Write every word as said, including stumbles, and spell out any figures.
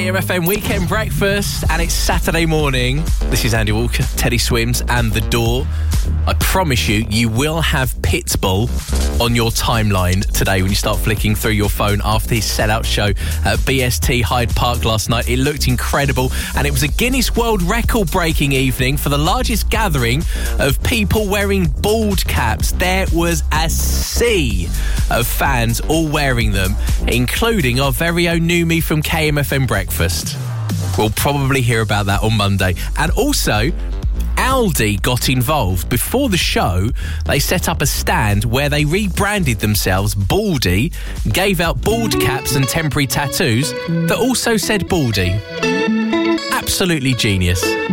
K M F M Weekend Breakfast, and it's Saturday morning. This is Andy Walker, Teddy Swims, and The Door. I promise you, you will have Pitbull on your timeline today when you start flicking through your phone after his sellout show at B S T Hyde Park last night. It looked incredible, and it was a Guinness World Record-breaking evening for the largest gathering of people wearing bald caps. There was a sea of fans all wearing them, including our very own Numi from K M F M Breakfast. We'll probably hear about that on Monday. And also, Aldi got involved. Before the show, they set up a stand where they rebranded themselves Baldy, gave out bald caps and temporary tattoos that also said Baldy. Absolutely genius.